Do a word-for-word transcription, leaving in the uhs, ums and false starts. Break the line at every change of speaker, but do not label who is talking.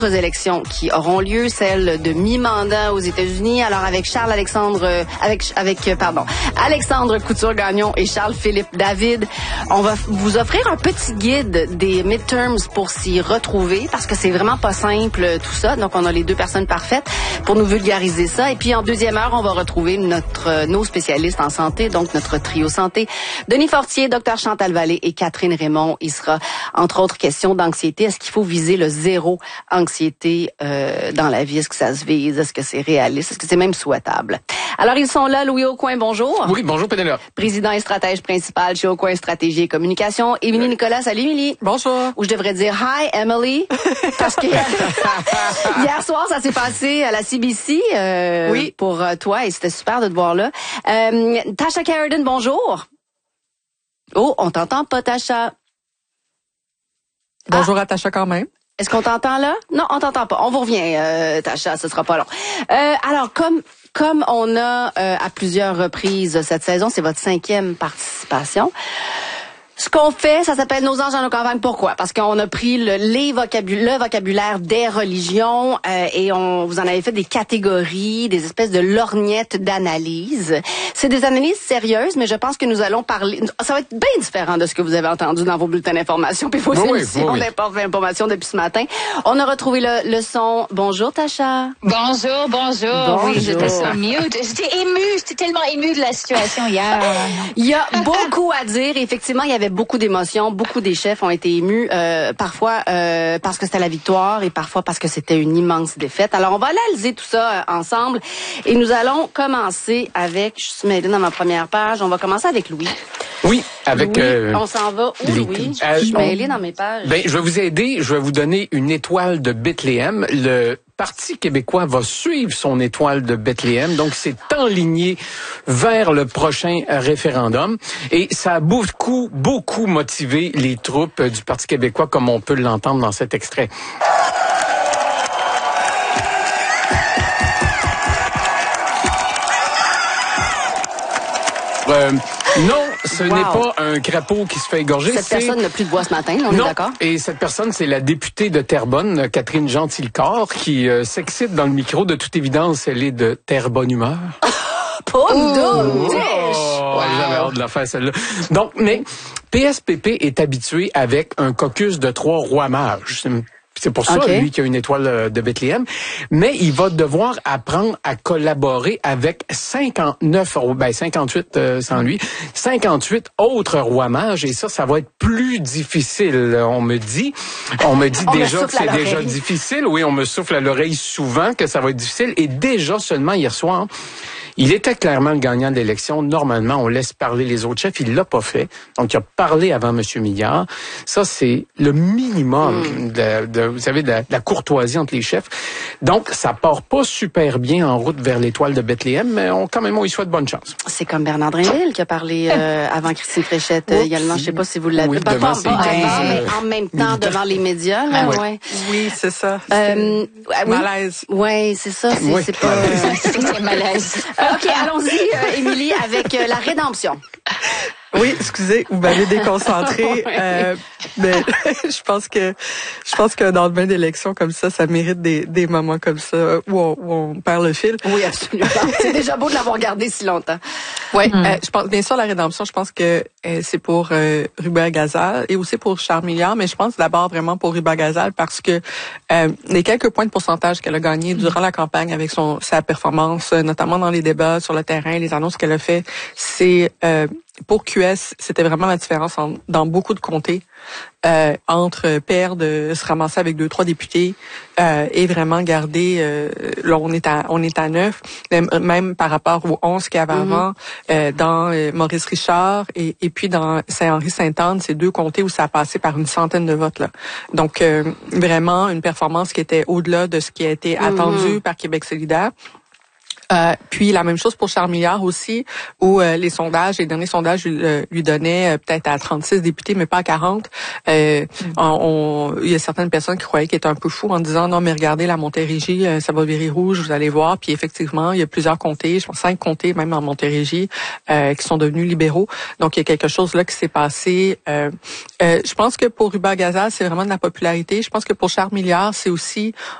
élections qui auront lieu, celle de mi-mandat aux États-Unis. Alors avec Charles Alexandre, euh, avec avec euh, pardon, Alexandre Couture-Gagnon et Charles-Philippe David, on va vous offrir un petit guide des midterms pour s'y retrouver parce que c'est vraiment pas simple tout ça. Donc on a les deux personnes parfaites pour nous vulgariser ça. Et puis en deuxième heure, on va retrouver notre euh, nos spécialistes en santé, donc notre trio santé, Denis Fortier, Dr Chantal Vallée et Catherine Raymond. Il sera entre autres question d'anxiété. Est-ce qu'il faut viser le zéro anxiété Euh, dans la vie? Est-ce que ça se vise? Est-ce que c'est réaliste? Est-ce que c'est même souhaitable? Alors, ils sont là. Louis Aucoin, bonjour.
Oui, bonjour Pénélope.
Président et stratège principal chez Aucoin Stratégie et Communication. Émilie Nicolas, salut Émilie.
Bonjour.
Ou je devrais dire hi Emily. Parce que hier soir, ça s'est passé à la C B C euh,
oui.
pour euh, toi et c'était super de te voir là. Euh, Tasha Carradine, bonjour. Oh, on t'entend pas, Tasha.
Bonjour ah. à Tasha quand même.
Est-ce qu'on t'entend là? Non, on t'entend pas. On vous revient, euh, Tasha, ce sera pas long. Euh, alors, comme comme on a euh, à plusieurs reprises cette saison, c'est votre cinquième participation. Ce qu'on fait, ça s'appelle Nos anges dans nos campagnes. Pourquoi? Parce qu'on a pris le, les vocabulaire, le vocabulaire des religions euh, et on vous en avez fait des catégories, des espèces de lorgnettes d'analyse. C'est des analyses sérieuses, mais je pense que nous allons parler... Ça va être bien différent de ce que vous avez entendu dans vos bulletins d'information puis vos
oui,
émissions
oui, oui.
d'information depuis ce matin. On a retrouvé le, le son. Bonjour, Tasha.
Bonjour, bonjour.
Bonjour.
Oui, j'étais sur mute. J'étais émue, j'étais tellement émue de la situation hier.
Il y a beaucoup à dire. Effectivement, il y avait beaucoup d'émotions. Beaucoup des chefs ont été émus, euh, parfois euh, parce que c'était la victoire et parfois parce que c'était une immense défaite. Alors, on va analyser tout ça euh, ensemble et nous allons commencer avec, je suis mêlée dans ma première page, on va commencer avec Louis.
Oui, avec...
Louis,
euh,
on s'en va où,
les,
Louis?
euh,
Je suis
on,
mêlée dans mes pages.
Ben, je vais vous aider. Je vais vous donner une étoile de Bethléem. Le Parti québécois va suivre son étoile de Bethléem. Donc, c'est enligné vers le prochain référendum. Et ça a beaucoup, beaucoup motivé les troupes du Parti québécois, comme on peut l'entendre dans cet extrait. Euh, non, ce wow. n'est pas un crapaud qui se fait égorger.
Cette personne n'a plus de voix ce matin, on
non.
est d'accord?
Et cette personne, c'est la députée de Terrebonne, Catherine Gentilcorps, qui euh, s'excite dans le micro. De toute évidence, elle est de Terrebonne humeur.
Pas de
Oh, wow. J'avais hâte de la faire, celle-là. Donc, mais P S P P est habitué avec un caucus de trois rois mages. C'est pour ça, okay. lui, qui a une étoile de Bethléem. Mais il va devoir apprendre à collaborer avec cinquante-neuf, ben cinquante-huit euh, sans lui, cinquante-huit autres rois mages. Et ça, ça va être plus difficile, on me dit. On me dit on déjà que c'est déjà difficile. Oui, on me souffle à l'oreille souvent que ça va être difficile. Et déjà, seulement hier soir, il était clairement le gagnant de l'élection. Normalement, on laisse parler les autres chefs. Il l'a pas fait. Donc, il a parlé avant M. Millard. Ça, c'est le minimum mm. de, de, vous savez, de la, de la courtoisie entre les chefs. Donc, ça part pas super bien en route vers l'étoile de Bethléem, mais on, quand même, on y souhaite bonne chance.
C'est comme Bernard Drinville qui a parlé euh, avant Christine Fréchette euh, également. Je sais pas si vous l'avez.
Oui,
pas,
devant
pas,
ses
pas
quinze,
avant, mais
euh,
en même temps devant les médias. Là,
ouais.
Ouais.
Oui, c'est ça.
Euh, oui.
Malaise.
Oui, c'est ça. C'est,
oui.
c'est pas...
C'est malaise.
OK, allons-y, euh, Émilie, avec euh, la rédemption.
Oui, excusez, vous m'avez déconcentré. euh, mais je pense que je pense que dans le bain d'élection comme ça, ça mérite des, des moments comme ça où on, où on perd le fil.
Oui, absolument. C'est déjà beau de l'avoir gardé si longtemps.
Oui, mm. euh, je pense bien sûr la rédemption. Je pense que euh, c'est pour euh, Hubert Gazal et aussi pour Charles Milliard, mais je pense d'abord vraiment pour Hubert Gazal parce que euh, les quelques points de pourcentage qu'elle a gagnés durant la campagne avec son sa performance, notamment dans les débats sur le terrain, les annonces qu'elle a fait, c'est euh, pour Q S, c'était vraiment la différence en, dans beaucoup de comtés euh, entre perdre, se ramasser avec deux, trois députés euh, et vraiment garder. Euh, là, on est à on est à neuf, même, même par rapport aux onze qu'il y avait mm-hmm. avant euh, dans euh, Maurice Richard et, et puis dans Saint-Henri-Sainte-Anne, c'est deux comtés où ça a passé par une centaine de votes là. Donc euh, vraiment une performance qui était au-delà de ce qui a été mm-hmm. attendu par Québec solidaire. Euh, puis la même chose pour Charles Milliard aussi, où euh, les sondages, les derniers sondages lui, euh, lui donnaient euh, peut-être à trente-six députés, mais pas à quarante. Euh, mm. on, on, il y a certaines personnes qui croyaient qu'il était un peu fou en disant non mais regardez la Montérégie, euh, ça va virer rouge, vous allez voir. Puis effectivement, il y a plusieurs comtés, je pense cinq comtés même en Montérégie, euh, qui sont devenus libéraux. Donc il y a quelque chose là qui s'est passé. Euh, euh, je pense que pour Hubert Gazal, c'est vraiment de la popularité. Je pense que pour Charles Milliard, c'est aussi